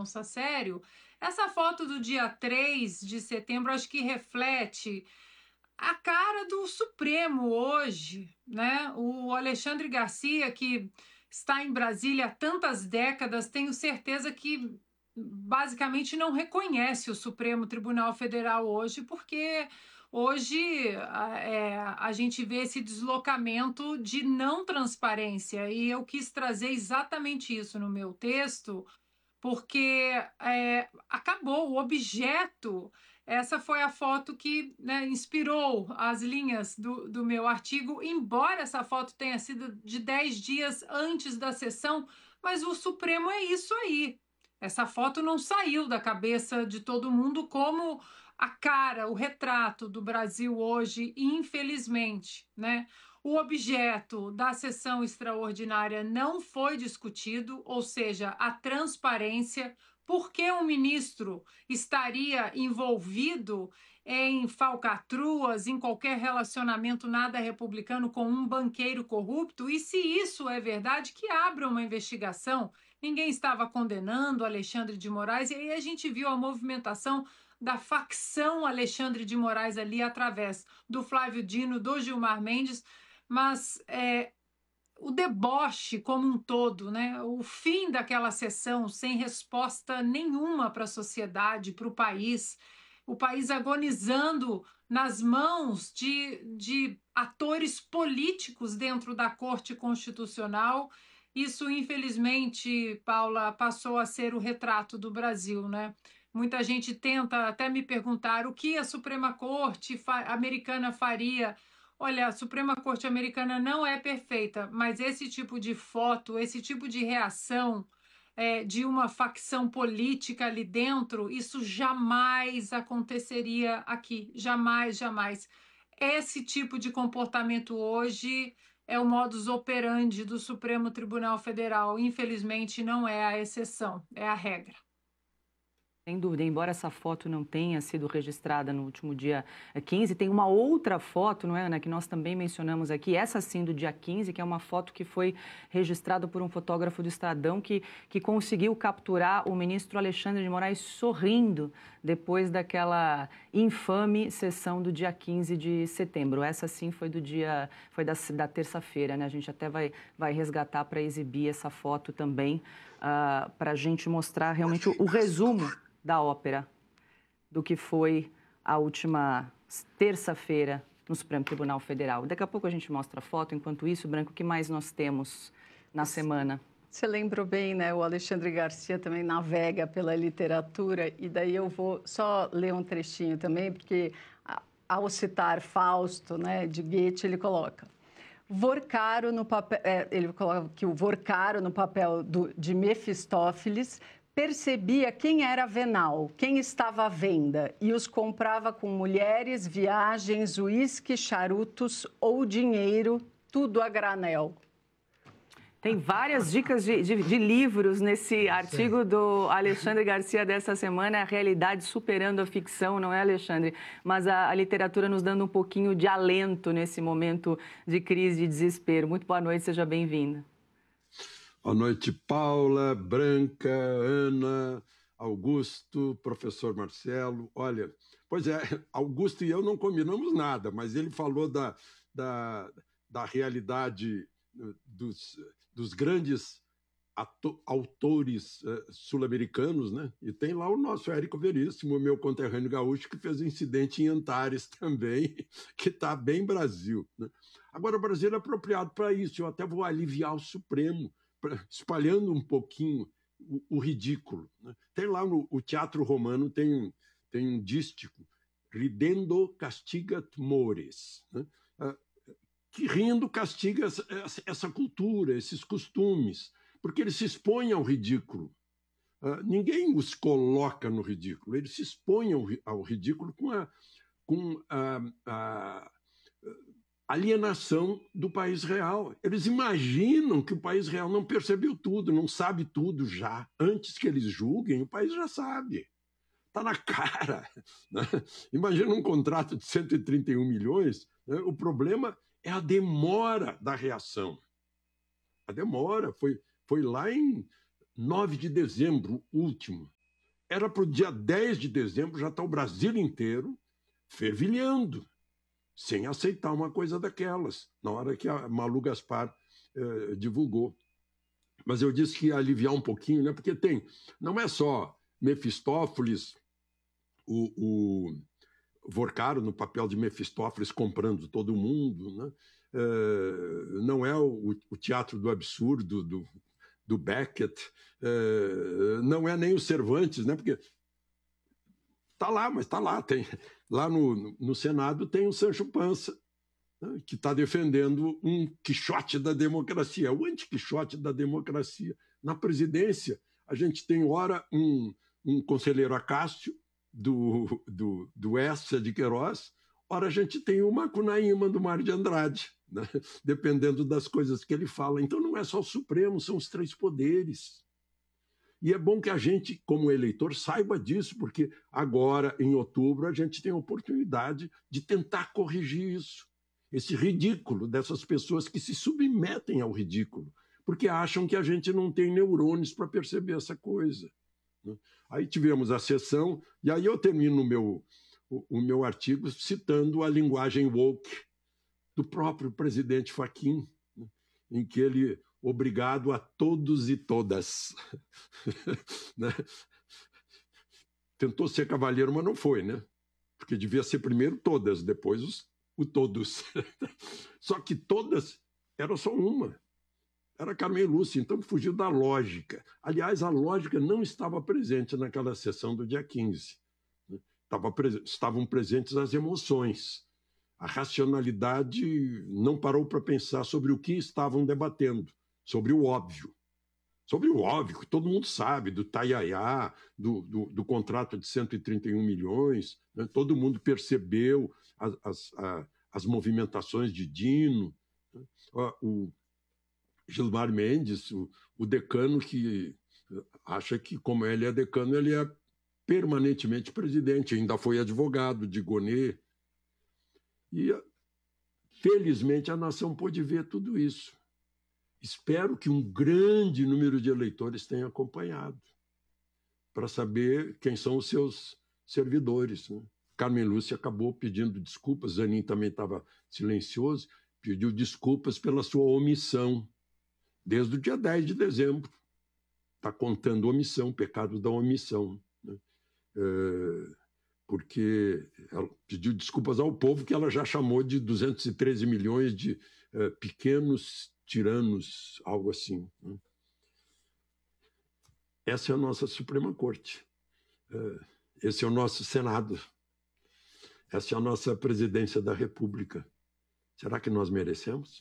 Mendonça Sério, essa foto do dia 3 de setembro acho que reflete a cara do Supremo hoje, né? O Alexandre Garcia, que está em Brasília há tantas décadas, tenho certeza que basicamente não reconhece o Supremo Tribunal Federal hoje, porque hoje a gente vê esse deslocamento de não transparência, e eu quis trazer exatamente isso no meu texto, porque acabou o objeto. Essa foi a foto que, né, inspirou as linhas do meu artigo, embora essa foto tenha sido de 10 dias antes da sessão, mas o Supremo é isso aí. Essa foto não saiu da cabeça de todo mundo como a cara, o retrato do Brasil hoje, infelizmente, né? O objeto da sessão extraordinária não foi discutido, ou seja, a transparência, por que um ministro estaria envolvido em falcatruas, em qualquer relacionamento nada republicano com um banqueiro corrupto, e se isso é verdade, que abra uma investigação. Ninguém estava condenando Alexandre de Moraes, e aí a gente viu a movimentação da facção Alexandre de Moraes ali através do Flávio Dino, do Gilmar Mendes, mas o deboche como um todo, né? O fim daquela sessão sem resposta nenhuma para a sociedade, para o país agonizando nas mãos de atores políticos dentro da Corte Constitucional. Isso, infelizmente, Paula, passou a ser o retrato do Brasil, né? Muita gente tenta até me perguntar o que a Suprema Corte americana faria. Olha, a Suprema Corte Americana não é perfeita, mas esse tipo de foto, esse tipo de reação de uma facção política ali dentro, isso jamais aconteceria aqui. Jamais, jamais. Esse tipo de comportamento hoje é o modus operandi do Supremo Tribunal Federal. Infelizmente, não é a exceção, é a regra. Sem dúvida, embora essa foto não tenha sido registrada no último dia 15, tem uma outra foto, não é, Ana, que nós também mencionamos aqui, essa sim do dia 15, que é uma foto que foi registrada por um fotógrafo do Estadão que conseguiu capturar o ministro Alexandre de Moraes sorrindo depois daquela infame sessão do dia 15 de setembro. Essa sim foi da terça-feira, né? A gente até vai resgatar para exibir essa foto também, para a gente mostrar realmente o resumo da ópera, do que foi a última terça-feira no Supremo Tribunal Federal. Daqui a pouco a gente mostra a foto. Enquanto isso, Branco, o que mais nós temos na semana? Você lembrou bem, né? O Alexandre Garcia também navega pela literatura, e daí eu vou só ler um trechinho também, porque ao citar Fausto, né, de Goethe, ele coloca: Vorcaro no papel, ele coloca que o Vorcaro no papel de Mefistófeles percebia quem era venal, quem estava à venda, e os comprava com mulheres, viagens, uísque, charutos ou dinheiro, tudo a granel. Tem várias dicas de livros nesse artigo do Alexandre Garcia dessa semana, a realidade superando a ficção, não é, Alexandre? Mas a literatura nos dando um pouquinho de alento nesse momento de crise, de desespero. Muito boa noite, seja bem-vinda. Boa noite, Paula, Branca, Ana, Augusto, professor Marcelo. Olha, pois é, Augusto e eu não combinamos nada, mas ele falou da realidade dos grandes autores sul-americanos, né? E tem lá o nosso Érico Veríssimo, meu conterrâneo gaúcho, que fez um incidente em Antares também, que está bem Brasil, né? Agora, o Brasil é apropriado para isso. Eu até vou aliviar o Supremo, espalhando um pouquinho o ridículo, né? Tem lá o Teatro Romano, tem um dístico, Ridendo castigat mores, né? Que rindo castiga essa cultura, esses costumes, porque eles se expõem ao ridículo. Ninguém os coloca no ridículo, eles se expõem ao ridículo com a alienação do país real. Eles imaginam que o país real não percebeu tudo, não sabe tudo já. Antes que eles julguem, o país já sabe. Está na cara, né? Imagina um contrato de 131 milhões, né? O problema é a demora da reação. A demora foi lá em 9 de dezembro, último. Era para o dia 10 de dezembro, já está o Brasil inteiro fervilhando, sem aceitar uma coisa daquelas, na hora que a Malu Gaspar divulgou. Mas eu disse que ia aliviar um pouquinho, né? Porque não é só Mefistófeles, o Vorcaro no papel de Mefistófeles comprando todo mundo, né? Não é o teatro do absurdo do Beckett, não é nem o Cervantes, né? Porque está lá, mas está lá. Lá no Senado tem o Sancho Panza, né? Que está defendendo um Quixote da democracia, o anti-Quixote da democracia. Na presidência, a gente tem, ora, um conselheiro Acácio, do Essa de Queiroz, ora a gente tem o Macunaíma do Mário de Andrade, né? Dependendo das coisas que ele fala. Então não é só o Supremo, são os três poderes. E é bom que a gente, como eleitor, saiba disso, porque agora, em outubro, a gente tem a oportunidade de tentar corrigir isso. Esse ridículo dessas pessoas que se submetem ao ridículo, porque acham que a gente não tem neurônios para perceber essa coisa. Aí tivemos a sessão, e aí eu termino o meu artigo citando a linguagem woke do próprio presidente Fachin, né, em que ele, obrigado a todos e todas, né, tentou ser cavalheiro, mas não foi, né? Porque devia ser primeiro todas, depois o todos. Só que todas era só uma. Era Carmen Lúcia, então fugiu da lógica. Aliás, a lógica não estava presente naquela sessão do dia 15. Né? Estavam presentes as emoções. A racionalidade não parou para pensar sobre o que estavam debatendo, sobre o óbvio. Sobre o óbvio, que todo mundo sabe, do Taiaiá, do contrato de 131 milhões, né? Todo mundo percebeu as movimentações de Dino, né? O Gilmar Mendes, o decano, que acha que, como ele é decano, ele é permanentemente presidente, ainda foi advogado de Gonê. E, felizmente, a nação pôde ver tudo isso. Espero que um grande número de eleitores tenha acompanhado, para saber quem são os seus servidores, né? Carmen Lúcia acabou pedindo desculpas, Zanin também estava silencioso, pediu desculpas pela sua omissão, desde o dia 10 de dezembro. Está contando omissão, pecado da omissão, né? Porque ela pediu desculpas ao povo, que ela já chamou de 213 milhões de pequenos tiranos, algo assim, né? Essa é a nossa Suprema Corte. Esse é o nosso Senado. Essa é a nossa Presidência da República. Será que nós merecemos?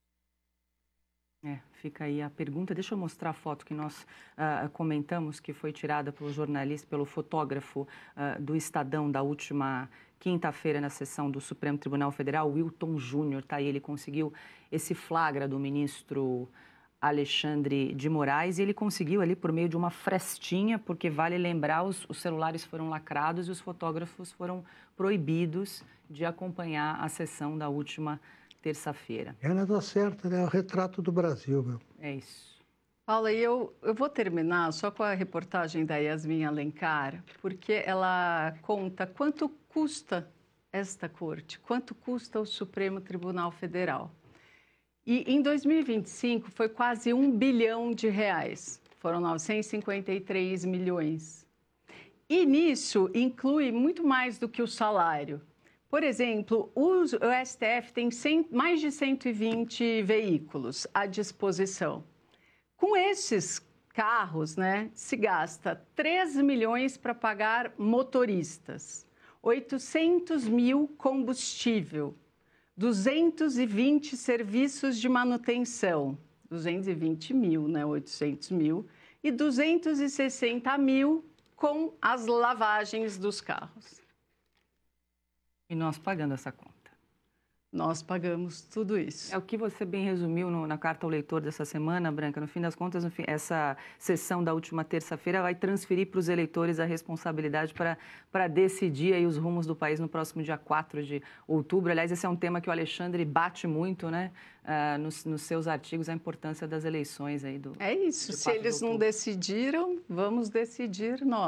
Fica aí a pergunta. Deixa eu mostrar a foto que nós comentamos, que foi tirada pelo jornalista, pelo fotógrafo do Estadão da última quinta-feira na sessão do Supremo Tribunal Federal, Wilton Júnior. Tá aí, ele conseguiu esse flagra do ministro Alexandre de Moraes, e ele conseguiu ali por meio de uma frestinha, porque vale lembrar, os celulares foram lacrados e os fotógrafos foram proibidos de acompanhar a sessão da última terça-feira. Ela está certa, né? É o retrato do Brasil, meu. É isso. Paula, eu vou terminar só com a reportagem da Yasmin Alencar, porque ela conta quanto custa esta corte, quanto custa o Supremo Tribunal Federal. E em 2025 foi quase R$1 bilhão, foram 953 milhões. E nisso inclui muito mais do que o salário. Por exemplo, o STF tem mais de 120 veículos à disposição. Com esses carros, né, se gasta 3 milhões para pagar motoristas, 800 mil combustível, 220 serviços de manutenção, 220 mil, né, 800 mil, e 260 mil com as lavagens dos carros. E nós pagando essa conta. Nós pagamos tudo isso. É o que você bem resumiu na carta ao leitor dessa semana, Branca. No fim das contas, essa sessão da última terça-feira vai transferir para os eleitores a responsabilidade para decidir aí os rumos do país no próximo dia 4 de outubro. Aliás, esse é um tema que o Alexandre bate muito, né, nos seus artigos, a importância das eleições aí do. É isso. Se eles não decidiram, vamos decidir nós.